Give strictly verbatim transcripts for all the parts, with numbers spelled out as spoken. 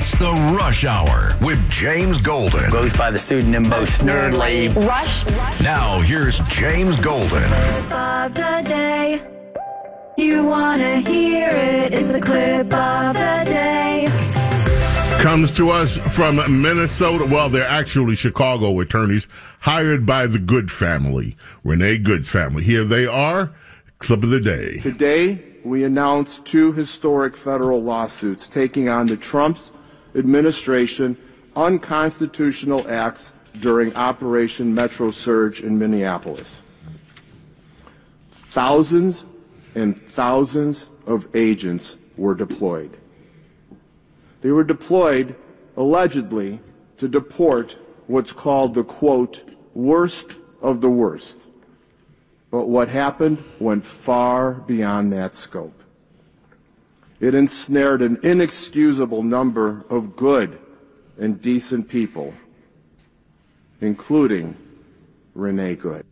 It's the Rush Hour with James Golden. Goes by the pseudonym Bo Snerdley. Rush, Rush. Now here's James Golden. Clip of the day. You wanna hear it? It's the clip of the day. Comes to us from Minnesota. Well, they're actually Chicago attorneys hired by the Good family, Renee Good's family. Here they are. Clip of the day. Today, we announced two historic federal lawsuits taking on the Trump administration unconstitutional acts during Operation Metro Surge in Minneapolis. Thousands and thousands of agents were deployed. They were deployed, allegedly, to deport what's called the, quote, worst of the worst. But what happened went far beyond that scope. It ensnared an inexcusable number of good and decent people, including Renee Good.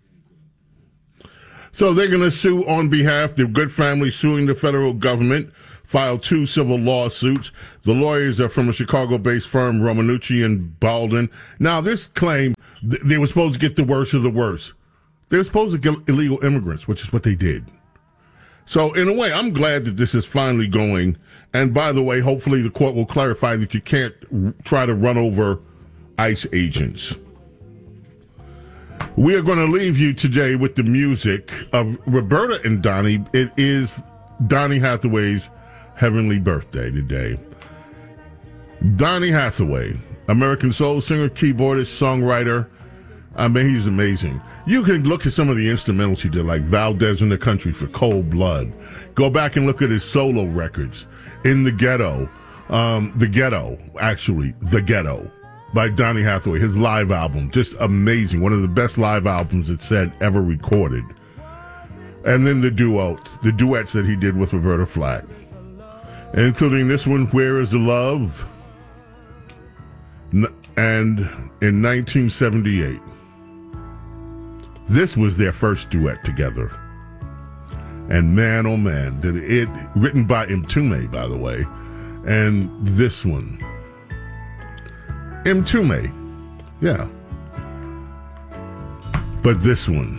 So they're going to sue on behalf, the Good family suing the federal government, filed two civil lawsuits. The lawyers are from a Chicago-based firm, Romanucci and Baldwin. Now, this claim, th- they were supposed to get the worst of the worst. They were supposed to get illegal immigrants, which is what they did. So, in a way, I'm glad that this is finally going. And by the way, hopefully the court will clarify that you can't r- try to run over ICE agents. We are going to leave you today with the music of Roberta and Donnie. It is Donnie Hathaway's heavenly birthday today. Donnie Hathaway, American soul singer, keyboardist, songwriter. I mean, he's amazing. You can look at some of the instrumentals he did, like Valdez in the Country for Cold Blood. Go back and look at his solo records. In the Ghetto, um, The Ghetto, actually, The Ghetto, by Donnie Hathaway. His live album, just amazing. One of the best live albums it said ever recorded. And then the duets, the duets that he did with Roberta Flack, including this one, Where Is the Love? And in nineteen seventy-eight. This was their first duet together. And man, oh man, did it, written by Mtume, by the way. And this one. Mtume, yeah. But this one.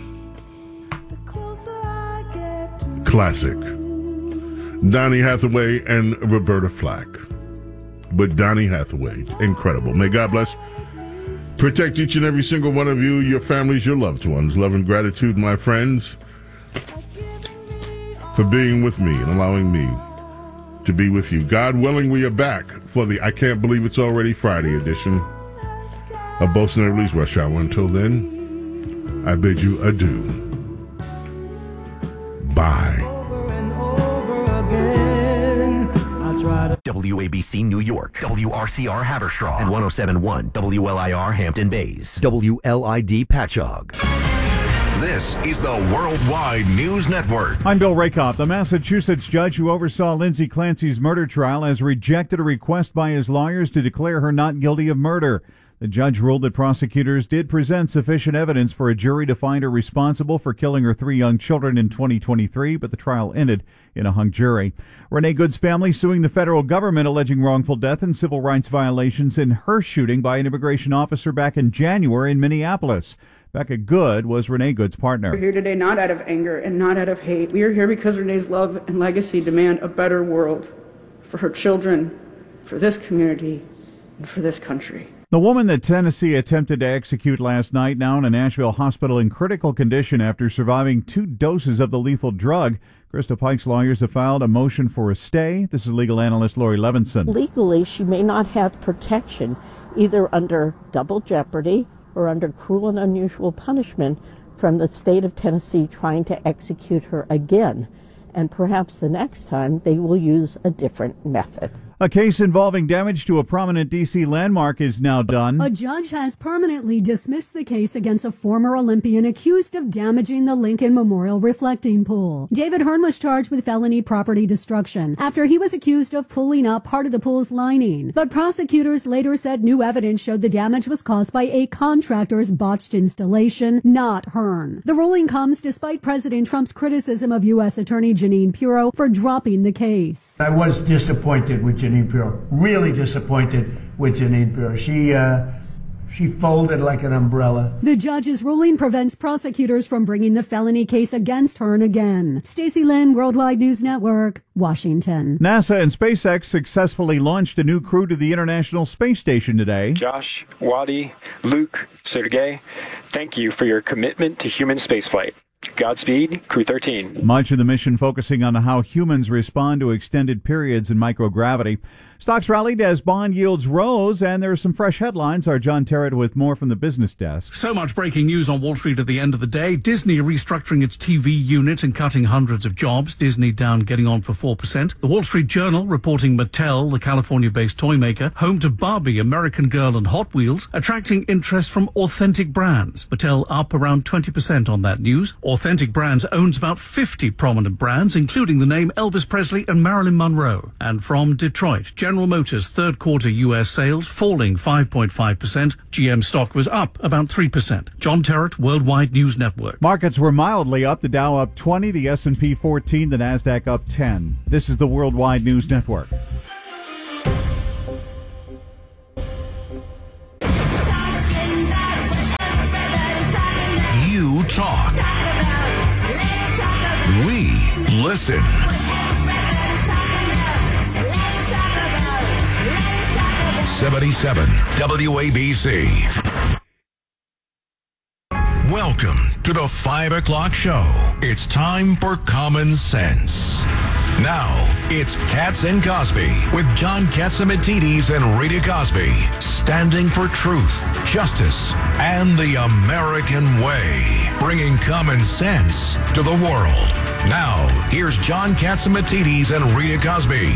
Classic. Donnie Hathaway and Roberta Flack. But Donnie Hathaway, incredible. May God bless. Protect each and every single one of you, your families, your loved ones. Love and gratitude, my friends, for being with me and allowing me to be with you. God willing, we are back for the I Can't Believe It's Already Friday edition of Bo Snerdley's Rush Hour. Until then, I bid you adieu. Bye. W A B C New York, W R C R Haverstraw, and one oh seven point one W L I R Hampton Bays, W L I D Patchogue. This is the Worldwide News Network. I'm Bill Rakoff. The Massachusetts judge who oversaw Lindsay Clancy's murder trial has rejected a request by his lawyers to declare her not guilty of murder. The judge ruled that prosecutors did present sufficient evidence for a jury to find her responsible for killing her three young children in twenty twenty-three, but the trial ended in a hung jury. Renee Good's family suing the federal government alleging wrongful death and civil rights violations in her shooting by an immigration officer back in January in Minneapolis. Becca Good was Renee Good's partner. We're here today not out of anger and not out of hate. We are here because Renee's love and legacy demand a better world for her children, for this community, and for this country. The woman that Tennessee attempted to execute last night, now in a Nashville hospital in critical condition after surviving two doses of the lethal drug. Krista Pike's lawyers have filed a motion for a stay. This is legal analyst Lori Levinson. Legally, she may not have protection either under double jeopardy or under cruel and unusual punishment from the state of Tennessee trying to execute her again. And perhaps the next time they will use a different method. A case involving damage to a prominent D C landmark is now done. A judge has permanently dismissed the case against a former Olympian accused of damaging the Lincoln Memorial reflecting pool. David Hearn was charged with felony property destruction after he was accused of pulling up part of the pool's lining. But prosecutors later said new evidence showed the damage was caused by a contractor's botched installation, not Hearn. The ruling comes despite President Trump's criticism of U S Attorney Jeanine Pirro for dropping the case. I was disappointed with Jeanine Jeanine Pirro. Really disappointed with Jeanine Pirro. She, uh, she folded like an umbrella. The judge's ruling prevents prosecutors from bringing the felony case against Hearn again. Stacey Lynn, Worldwide News Network, Washington. NASA and SpaceX successfully launched a new crew to the International Space Station today. Josh, Wadi, Luke, Sergey, thank you for your commitment to human spaceflight. Godspeed, Crew thirteen. Much of the mission focusing on how humans respond to extended periods in microgravity. Stocks rallied as bond yields rose, and there are some fresh headlines. Our John Terrett with more from the business desk. So much breaking news on Wall Street at the end of the day. Disney restructuring its T V unit and cutting hundreds of jobs. Disney down getting on for four percent. The Wall Street Journal reporting Mattel, the California-based toy maker, home to Barbie, American Girl and Hot Wheels, attracting interest from authentic brands. Mattel up around twenty percent on that news. Authentic Brands owns about fifty prominent brands, including the name Elvis Presley and Marilyn Monroe. And from Detroit, General Motors third quarter U S sales falling five point five percent. G M stock was up about three percent. John Terrett, Worldwide News Network. Markets were mildly up. The Dow up twenty, the S and P fourteen, the Nasdaq up ten. This is the Worldwide News Network. You talk. We listen. seventy-seven W A B C. Welcome to the five o'clock show. It's time for Common Sense. Now, it's Katz and Cosby with John Catsimatidis and Rita Cosby, standing for truth, justice, and the American way, bringing common sense to the world. Now, here's John Catsimatidis and Rita Cosby.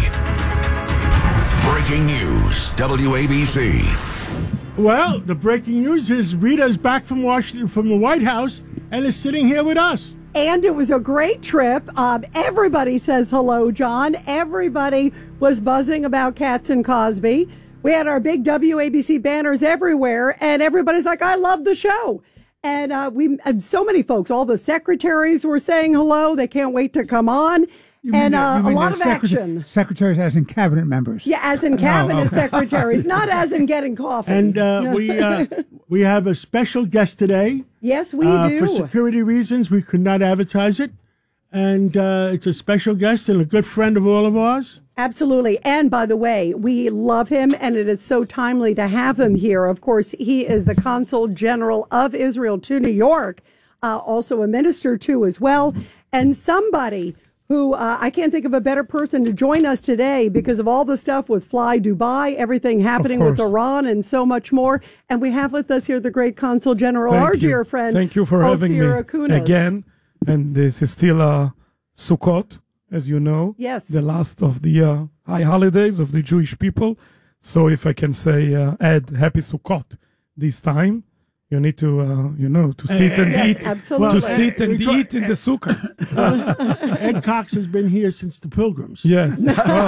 Breaking news, W A B C. Well, the breaking news is Rita's back from Washington, from the White House, and is sitting here with us. And it was a great trip. Um, everybody says hello, John. Everybody was buzzing about Katz and Cosby. We had our big W A B C banners everywhere, and everybody's like, I love the show. And uh, we, and so many folks, all the secretaries were saying hello. They can't wait to come on. You mean and the- uh, you a mean lot the of secreta- action. Secretaries as in cabinet members. Yeah, as in cabinet Oh, okay. secretaries, not as in getting coffee. And uh, we uh, we have a special guest today. Yes, we uh, do. For security reasons, we could not advertise it. And uh, it's a special guest and a good friend of all of ours. Absolutely. And by the way, we love him, and it is so timely to have him here. Of course, he is the Consul General of Israel to New York, uh, also a minister too as well, and somebody who uh, I can't think of a better person to join us today because of all the stuff with Fly Dubai, everything happening with Iran, and so much more. And we have with us here the great Consul General, Thank our you. dear friend, Thank you for having me Ophir Akunas. again. And this is still uh, Sukkot, as you know. Yes. The last of the uh, high holidays of the Jewish people. So if I can say, uh, add Happy Sukkot this time. You need to, uh, you know, to sit and Yes, eat, absolutely. to sit and We try- eat in the sukkah. Ed Cox has been here since the Pilgrims. Yes.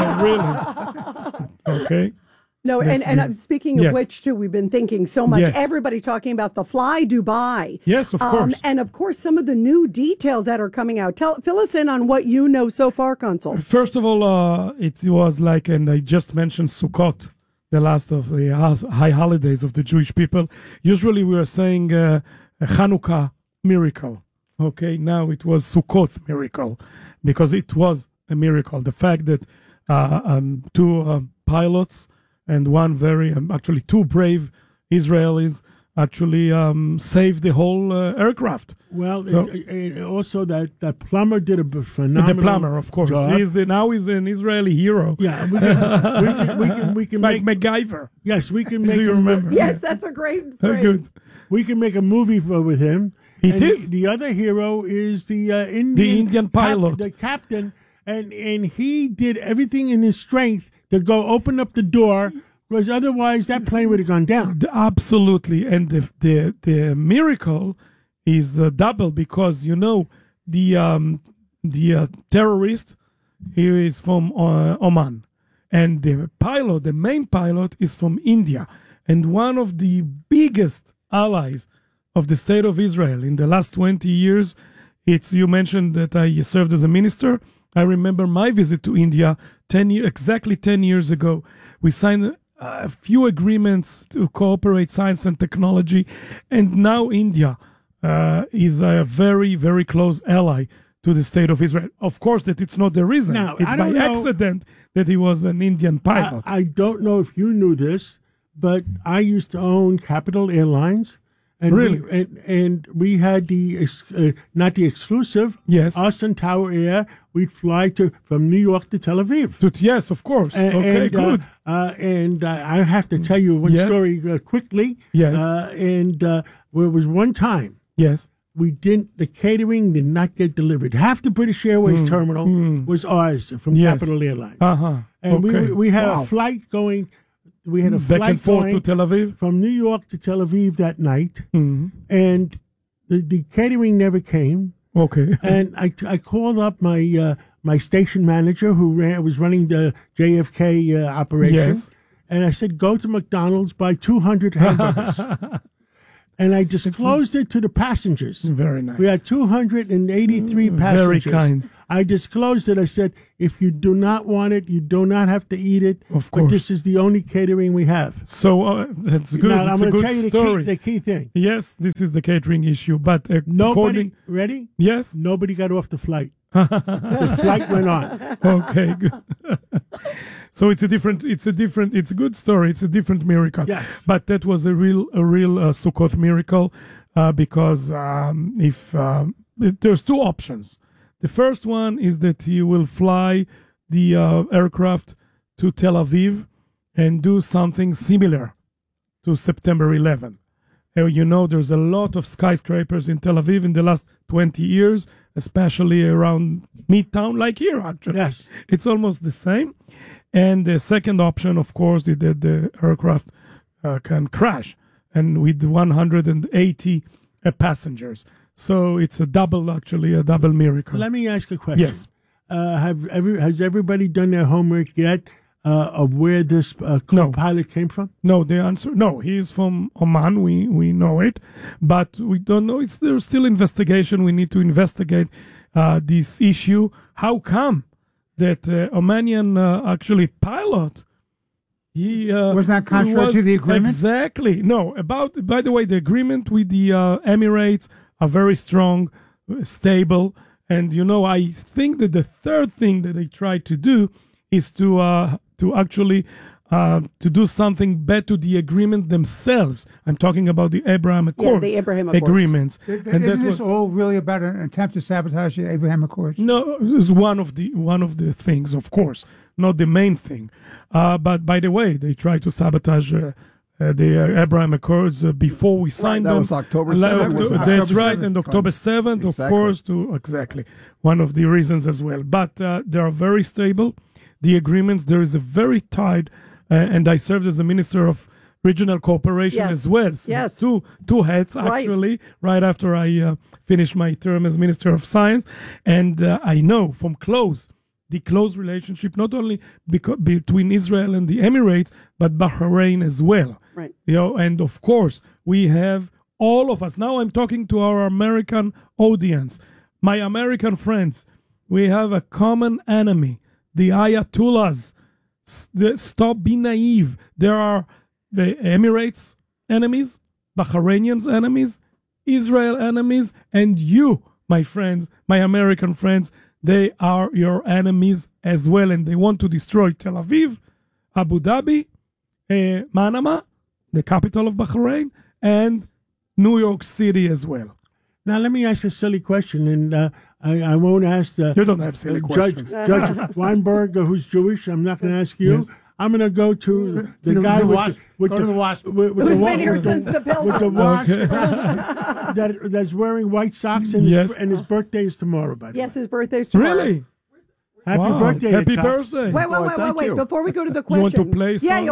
Oh, really? Okay. No, and, That's and good. I'm speaking of Yes. which, too, we've been thinking so much. Yes. Everybody talking about the Fly Dubai. Yes, of course. And, of course, some of the new details that are coming out. Tell, fill us in on what you know so far, Consul. First of all, uh, it was like, and I just mentioned Sukkot, the last of the uh, high holidays of the Jewish people. Usually we are saying uh, a Hanukkah miracle. Okay, now it was Sukkot miracle because it was a miracle. The fact that uh, um, two uh, pilots and one very, um, actually two brave Israelis actually um, saved the whole uh, aircraft. Well, So- it, it, also that, that plumber did a b- phenomenal the plumber, of course. job. He's the, now he's an Israeli hero. Yeah, we can, we can, we can, we can It's like make, MacGyver. yes, we can Do make you a- remember? Yes, that's a great Oh, phrase. good. We can make a movie for, with him. It and is. The, the other hero is the uh, Indian, The Indian pilot. the captain, and and he did everything in his strength to go open up the door, because otherwise that plane would have gone down. D- Absolutely, and the the the miracle is uh, double because you know the um, the uh, terrorist he is from uh, Oman, and the pilot, the main pilot, is from India, and one of the biggest allies of the state of Israel in the last twenty years. It's you mentioned that I served as a minister. I remember my visit to India ten year, exactly ten years ago. We signed a few agreements to cooperate science and technology, and now India uh, is a very, very close ally to the state of Israel. Of course, that it's not the reason. Now, it's I by don't know- accident that he was an Indian pilot. I, I don't know if you knew this, but I used to own Capital Airlines. And Really? We, and, and we had the, ex- uh, not the exclusive. Yes. Us and Tower Air, we'd fly to from New York to Tel Aviv. To, yes, of course. And, okay, and, good. Uh, uh, and uh, I have to tell you one Yes. story uh, quickly. Yes. Uh, and uh, there was one time. Yes. We didn't, the catering did not get delivered. Half the British Airways Mm, terminal mm. was ours from Yes. Capital Airlines. Uh-huh. And Okay. we, we had Wow. a flight going, we had a Back flight and forth going to Tel Aviv? from New York to Tel Aviv that night. Mhm. And the, the catering never came. Okay. And I, I called up my uh, my station manager who ran, was running the J F K uh, operation. Yes. And I said, go to McDonald's, buy two hundred hamburgers. And I disclosed it to the passengers. Very nice. We had two hundred eighty-three Very passengers. kind. I disclosed it. I said, if you do not want it, you do not have to eat it. Of But course. this is the only catering we have. So uh, that's good. Now, I'm it's a going to good tell you the story. key, the key thing. Yes, this is the catering issue, but uh, Nobody, according, ready? yes, Nobody got off the flight. The flight went on. Okay, good. So it's a different, it's a different, it's a good story. It's a different miracle. Yes. But that was a real, a real uh, Sukkot miracle uh, because um, if um, it, there's two options. The first one is that he will fly the uh, aircraft to Tel Aviv and do something similar to September eleventh. Uh, you know, there's a lot of skyscrapers in Tel Aviv in the last twenty years, especially around Midtown, like here, actually. Yes. It's almost the same. And the second option, of course, is that the aircraft uh, can crash, and with one hundred eighty uh, passengers. So it's a double, actually, a double miracle. Let me ask a question. Yes. Uh, have every, has everybody done their homework yet uh, of where this uh, co-pilot came from? No, the answer, no. He is from Oman. We we know it, but we don't know. It's there's still investigation. We need to investigate uh, this issue. How come that uh, Omanian uh, actually pilot? He uh, Was that contrary was- to the agreement? Exactly. No. About by the way, the agreement with the uh, Emirates are very strong, uh, stable, and you know I think that the third thing that they try to do is to uh, to actually uh, to do something bad to the agreement themselves. I'm talking about the Abraham Accords. the Abraham Accords. agreements. Th- th- And that Isn't this was- all really about an attempt to sabotage the Abraham Accords? no, it's one of the one of the things, of course, not the main thing. Uh, but by the way, they try to sabotage uh, uh, the uh, Abraham Accords uh, before we signed that them. was October La- seventh, uh, wasn't it? That's October right, seventh. and October seventh, of Exactly. course, to exactly one of the reasons as well. But uh, they are very stable. The agreements, there is a very tight, uh, and I served as a minister of regional cooperation Yes. as well. So Yes. two two hats Right. actually. Right after I uh, finished my term as minister of science, and uh, I know from close the close relationship not only beco- between Israel and the Emirates, but Bahrain as well. Right. You know, and of course we have all of us. Now I'm talking to our American audience, my American friends. We have a common enemy, the Ayatollahs. S- the- Stop being naive. There are the Emirates enemies, Bahrainians enemies, Israel enemies, and you, my friends, my American friends, they are your enemies as well, and they want to destroy Tel Aviv, Abu Dhabi, uh, Manama, the capital of Bahrain, and New York City as well. Now, let me ask a silly question, and uh, I, I won't ask the You don't have silly uh, Judge, questions. Judge Weinberg, uh, who's Jewish. I'm not going to ask you. Yes. I'm going to go to the The- guy the with, wasp. the, with Go the to the wasp. With, with Who's the, wa- been here with the- since the with the pilgrim? wasp Okay. that, that's wearing white socks, and his, Yes. and his birthday is tomorrow. By the Yes, way, his birthday's tomorrow. Really? happy Wow. birthday, Happy Cox. birthday. Wait, wait, Boy, wait, wait, thank wait. you. Before we go to the You want question. to play Yeah, some?